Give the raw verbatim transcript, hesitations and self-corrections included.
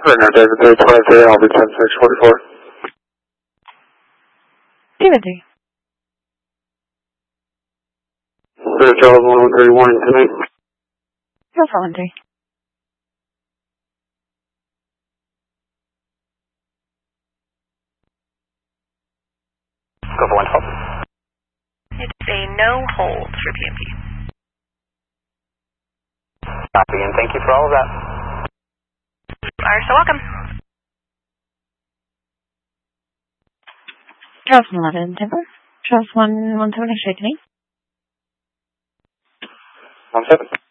Renner, David three twenty-three, I'll be ten six forty-four. David three. Clear Charles one one three, warning tonight. Charles one one three. Go for one twelve. It's a no hold for P M P. Copy, and thank you for all of that. You are so welcome. Charles one eleven, Timber. Charles one one seven, X-ray to me. one seven.